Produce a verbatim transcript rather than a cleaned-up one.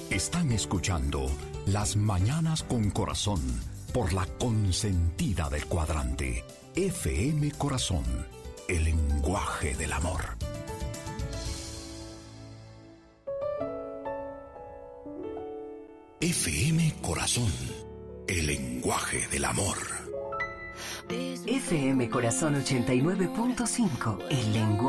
Están escuchando Las Mañanas con Corazón por la consentida del cuadrante. F M Corazón, el lenguaje del amor. F M Corazón, el lenguaje del amor. F M Corazón ochenta y nueve punto cinco, el lenguaje